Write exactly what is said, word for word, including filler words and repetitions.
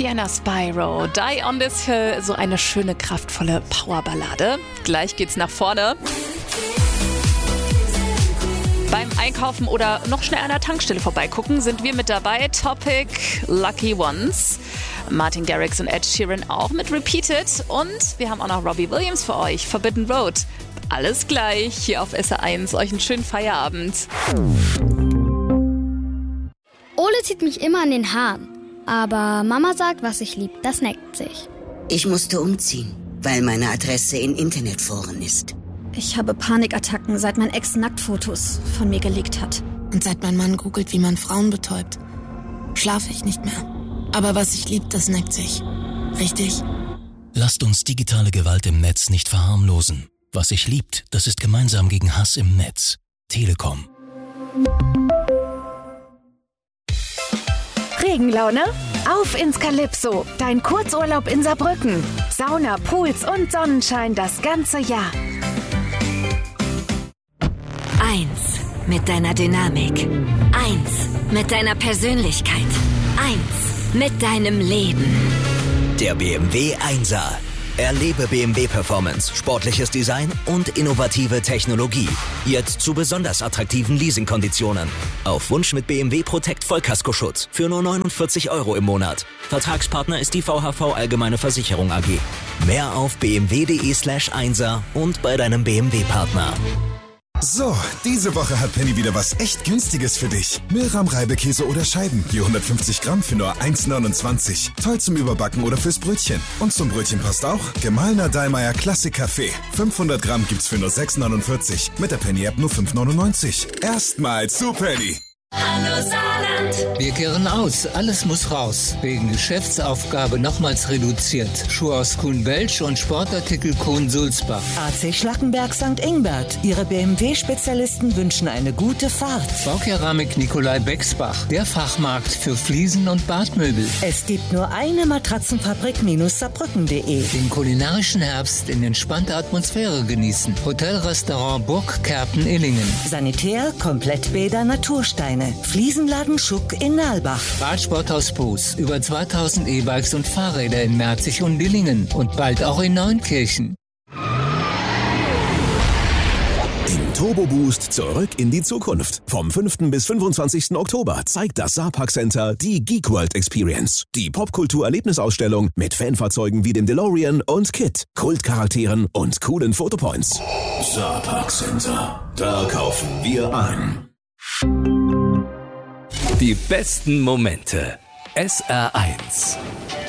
Sienna Spyro, Die on this Hill, so eine schöne, kraftvolle Powerballade. Gleich geht's nach vorne. Beim Einkaufen oder noch schnell an der Tankstelle vorbeigucken, sind wir mit dabei. Topic, Lucky Ones. Martin Garrix und Ed Sheeran auch mit Repeated. Und wir haben auch noch Robbie Williams für euch, Forbidden Road. Alles gleich hier auf S R eins. Euch einen schönen Feierabend. Ole zieht mich immer an den Haaren. Aber Mama sagt, was ich lieb, das neckt sich. Ich musste umziehen, weil meine Adresse in Internetforen ist. Ich habe Panikattacken, seit mein Ex Nacktfotos von mir gelegt hat. Und seit mein Mann googelt, wie man Frauen betäubt, schlafe ich nicht mehr. Aber was ich lieb, das neckt sich. Richtig? Lasst uns digitale Gewalt im Netz nicht verharmlosen. Was sich liebt, das ist gemeinsam gegen Hass im Netz. Telekom. Regenlaune? Auf ins Calypso, dein Kurzurlaub in Saarbrücken. Sauna, Pools und Sonnenschein das ganze Jahr. Eins mit deiner Dynamik. Eins mit deiner Persönlichkeit. Eins mit deinem Leben. Der B M W Einser. Erlebe B M W Performance, sportliches Design und innovative Technologie. Jetzt zu besonders attraktiven Leasingkonditionen. Auf Wunsch mit B M W Protect Vollkaskoschutz für nur neunundvierzig Euro im Monat. Vertragspartner ist die V H V Allgemeine Versicherung A G. Mehr auf bmw.de slash Einser und bei deinem B M W-Partner. So, diese Woche hat Penny wieder was echt Günstiges für dich. Milram Reibekäse oder Scheiben, je hundertfünfzig Gramm für nur eins neunundzwanzig. Toll zum Überbacken oder fürs Brötchen. Und zum Brötchen passt auch gemahlener Dallmayr Klassik Kaffee. fünfhundert Gramm gibt's für nur sechs neunundvierzig. Mit der Penny-App nur fünf neunundneunzig. Erstmal zu Penny. Hallo Saarland. Wir kehren aus. Alles muss raus. Wegen Geschäftsaufgabe nochmals reduziert. Schuhe aus Kuhn-Welsch und Sportartikel Kuhn-Sulzbach. A C Schlackenberg Sankt Ingbert. Ihre B M W-Spezialisten wünschen eine gute Fahrt. Baukeramik Nikolai Bexbach. Der Fachmarkt für Fliesen und Badmöbel. Es gibt nur eine Matratzenfabrik-saarbrücken punkt de. Den kulinarischen Herbst in entspannter Atmosphäre genießen. Hotelrestaurant Burg Kerpen-Illingen. Sanitär, Komplettbäder, Natursteine. Fliesenladen Schuck in Nalbach. Radsporthaus Poos. Über zweitausend E-Bikes und Fahrräder in Merzig und Dillingen. Und bald auch in Neunkirchen. Im Turbo Boost zurück in die Zukunft. Vom fünften bis fünfundzwanzigsten Oktober zeigt das Saarpark Center die Geek World Experience. Die Popkultur-Erlebnisausstellung mit Fanfahrzeugen wie dem DeLorean und Kit, Kultcharakteren und coolen Fotopoints. Saarpark Center. Da kaufen wir ein. Die besten Momente. S R eins.